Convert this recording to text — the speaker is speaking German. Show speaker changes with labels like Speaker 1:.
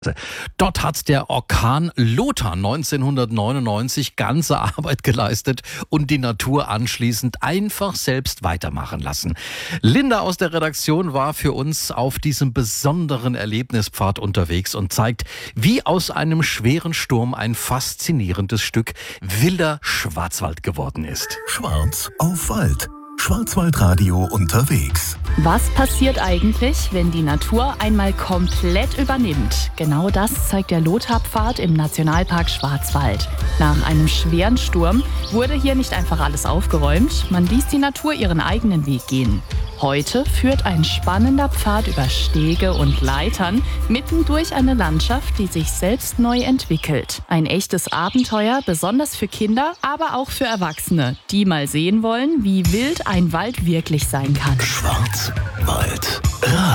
Speaker 1: Dort hat der Orkan Lothar 1999 ganze Arbeit geleistet und die Natur anschließend einfach selbst weitermachen lassen. Linda aus der Redaktion war für uns auf diesem besonderen Erlebnispfad unterwegs und zeigt, wie aus einem schweren Sturm ein faszinierendes Stück wilder Schwarzwald geworden ist.
Speaker 2: Schwarz auf Wald. Schwarzwaldradio unterwegs.
Speaker 3: Was passiert eigentlich, wenn die Natur einmal komplett übernimmt? Genau das zeigt der Lothar-Pfad im Nationalpark Schwarzwald. Nach einem schweren Sturm wurde hier nicht einfach alles aufgeräumt, man ließ die Natur ihren eigenen Weg gehen. Heute führt ein spannender Pfad über Stege und Leitern mitten durch eine Landschaft, die sich selbst neu entwickelt. Ein echtes Abenteuer, besonders für Kinder, aber auch für Erwachsene, die mal sehen wollen, wie wild ein Wald wirklich sein kann.
Speaker 2: Schwarzwald.